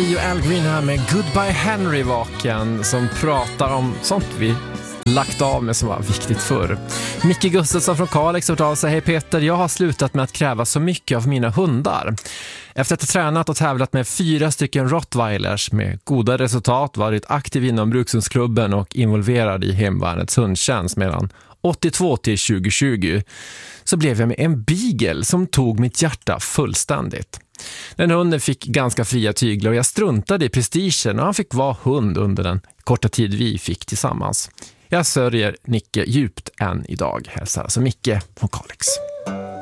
och Al Green här med Goodbye Henry vaken, som pratar om sånt vi lagt av med som var viktigt förr. Micke Gustafsson från Kalix har hört av sig. Hej Peter, jag har slutat med att kräva så mycket av mina hundar. Efter att ha tränat och tävlat med 4 stycken rottweilers med goda resultat, varit aktiv inom Brukshundsklubben och involverad i hemvärnets hundtjänst mellan 82 till 2020, så blev jag med en beagle som tog mitt hjärta fullständigt. Den hunden fick ganska fria tyglar och jag struntade i prestigen och han fick vara hund under den korta tid vi fick tillsammans. Jag sörjer Nicke djupt än idag, hälsar alltså Micke från Kalix.